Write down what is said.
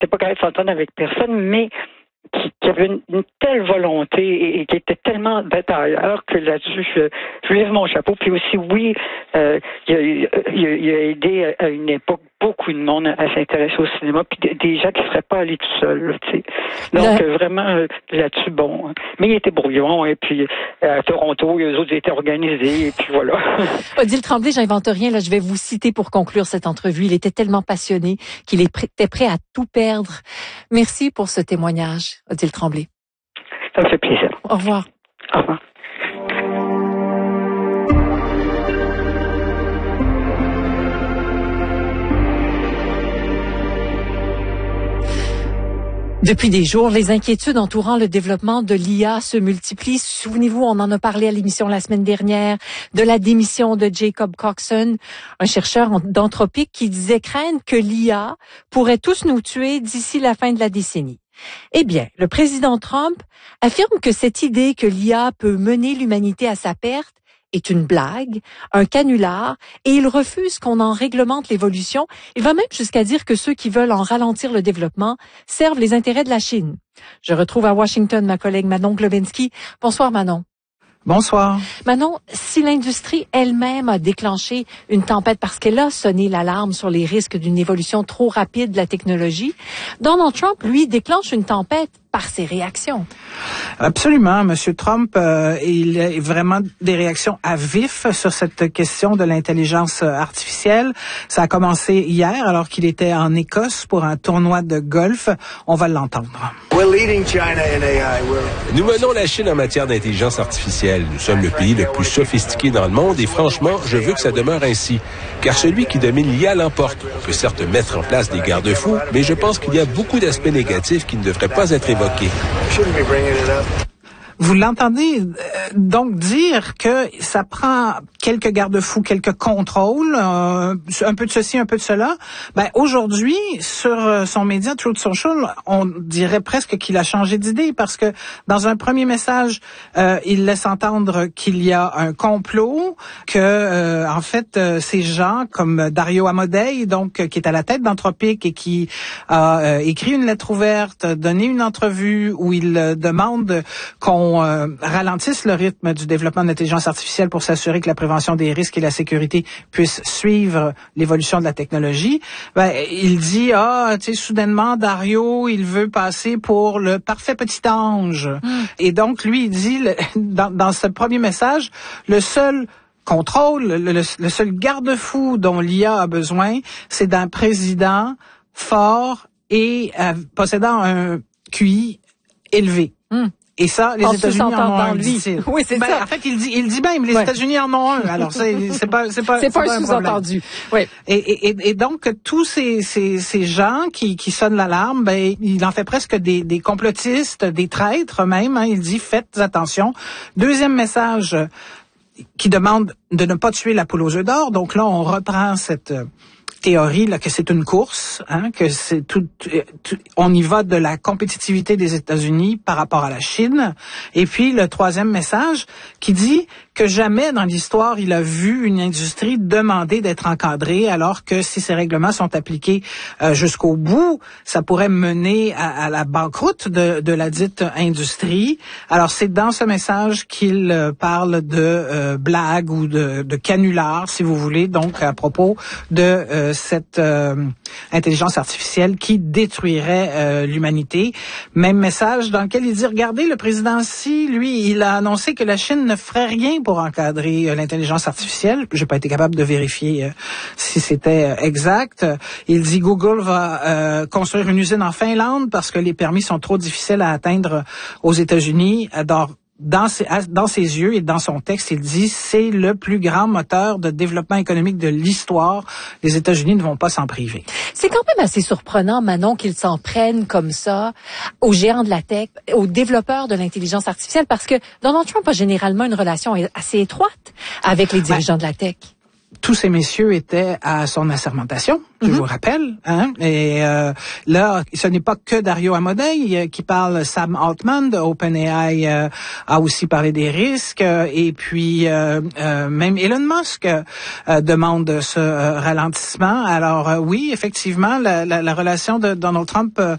pas capable de s'entendre avec personne, mais qui avait une telle volonté et qui était tellement batailleur que là-dessus, je lève mon chapeau. Puis aussi, oui, il a aidé à une époque beaucoup de monde à s'intéresser au cinéma, puis des gens qui ne seraient pas allés tout seuls, là, tu sais. Donc, vraiment, là-dessus, bon. Mais il était brouillon, et puis à Toronto, eux autres étaient organisés, et puis voilà. Odile Tremblay, j'invente rien, là, je vais vous citer pour conclure cette entrevue. Il était tellement passionné qu'il était prêt à tout perdre. Merci pour ce témoignage, Odile Tremblay. Ça me fait plaisir. Au revoir. Au revoir. Depuis des jours, les inquiétudes entourant le développement de l'IA se multiplient. Souvenez-vous, on en a parlé à l'émission la semaine dernière, de la démission de Jacob Coxon, un chercheur d'Anthropic qui disait craindre que l'IA pourrait tous nous tuer d'ici la fin de la décennie. Eh bien, le président Trump affirme que cette idée que l'IA peut mener l'humanité à sa perte est une blague, un canular, et il refuse qu'on en réglemente l'évolution. Il va même jusqu'à dire que ceux qui veulent en ralentir le développement servent les intérêts de la Chine. Je retrouve à Washington ma collègue Manon Globinski. Bonsoir Manon. Bonsoir. Manon, si l'industrie elle-même a déclenché une tempête parce qu'elle a sonné l'alarme sur les risques d'une évolution trop rapide de la technologie, Donald Trump, lui, déclenche une tempête par ses réactions. Absolument. Monsieur Trump, il a vraiment des réactions à vif sur cette question de l'intelligence artificielle. Ça a commencé hier alors qu'il était en Écosse pour un tournoi de golf. On va l'entendre. Nous menons la Chine en matière d'intelligence artificielle. Nous sommes le pays le plus sophistiqué dans le monde et franchement, je veux que ça demeure ainsi. Car celui qui domine l'IA l'emporte. On peut certes mettre en place des garde-fous, mais je pense qu'il y a beaucoup d'aspects négatifs qui ne devraient pas être évoqués. Vous l'entendez donc dire que ça prend quelques garde-fous, quelques contrôles, un peu de ceci, un peu de cela. Ben aujourd'hui, sur son média Truth Social, on dirait presque qu'il a changé d'idée parce que dans un premier message, il laisse entendre qu'il y a un complot, que en fait ces gens comme Dario Amodei, donc qui est à la tête d'Anthropic et qui a écrit une lettre ouverte, donné une entrevue où il demande qu'on ralentisse le rythme du développement de l'intelligence artificielle pour s'assurer que la prévention des risques et la sécurité puissent suivre l'évolution de la technologie. Ben, il dit, tu sais, soudainement, Dario, il veut passer pour le parfait petit ange. Et donc, lui, il dit, dans ce premier message, le seul contrôle, le seul garde-fou dont l'IA a besoin, c'est d'un président fort et possédant un QI élevé. Et ça, les États-Unis en ont un, dit-il. Oui, c'est ça. En fait, il dit bien, mais les États-Unis en ont un. Alors, c'est pas un sous-entendu. Oui. Et donc, tous ces gens qui sonnent l'alarme, ben, il en fait presque des complotistes, des traîtres même, hein. Il dit, faites attention. Deuxième message qui demande de ne pas tuer la poule aux œufs d'or. Donc là, on reprend cette théorie là que c'est une course, hein, que c'est tout, on y va de la compétitivité des États-Unis par rapport à la Chine. Et puis le troisième message qui dit que jamais dans l'histoire il a vu une industrie demander d'être encadrée, alors que si ces règlements sont appliqués jusqu'au bout, ça pourrait mener à la banqueroute de la dite industrie. Alors c'est dans ce message qu'il parle de blague ou de canular, si vous voulez, donc à propos de cette intelligence artificielle qui détruirait l'humanité. Même message dans lequel il dit, regardez, le président Xi, lui, il a annoncé que la Chine ne ferait rien pour encadrer l'intelligence artificielle. J'ai pas été capable de vérifier si c'était exact. Il dit, Google va construire une usine en Finlande parce que les permis sont trop difficiles à atteindre aux États-Unis. Alors, dans ses yeux et dans son texte, il dit c'est le plus grand moteur de développement économique de l'histoire. Les États-Unis ne vont pas s'en priver. C'est quand même assez surprenant, Manon, qu'ils s'en prennent comme ça aux géants de la tech, aux développeurs de l'intelligence artificielle, parce que Donald Trump a généralement une relation assez étroite avec les dirigeants de la tech. Tous ces messieurs étaient à son assermentation, je vous rappelle. Hein? Et là, ce n'est pas que Dario Amodei qui parle. Sam Altman de OpenAI a aussi parlé des risques. Et puis, même Elon Musk demande ce ralentissement. Alors, oui, effectivement, la relation de Donald Trump